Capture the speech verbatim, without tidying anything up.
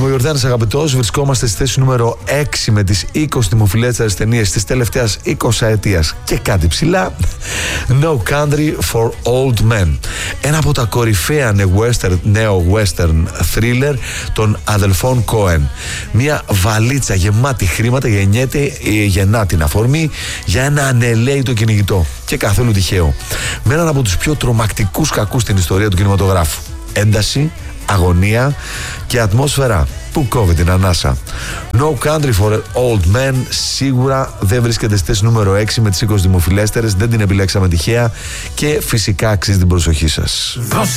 Είμαι ο Ιορδάνης Αγαπητός. Βρισκόμαστε στη θέση νούμερο έξι με τις είκοσι δημοφιλέστερες ταινίες της τελευταίας εικοσαετίας και κάτι ψηλά. No Country for Old Men. Ένα από τα κορυφαία νέο western thriller των αδελφών Coen. Μια βαλίτσα γεμάτη χρήματα γεννιέται, γεννά την αφορμή για ένα ανελαίητο κυνηγητό. Και καθόλου τυχαίο. Με έναν από τους πιο τρομακτικούς κακούς στην ιστορία του κινηματογράφου. Ένταση, αγωνία και ατμόσφαιρα που κόβει την ανάσα. No Country for Old Men σίγουρα δεν βρίσκεται στη θέση νούμερο έξι με τις είκοσι δημοφιλέστερες, δεν την επιλέξαμε τυχαία και φυσικά αξίζει την προσοχή σας.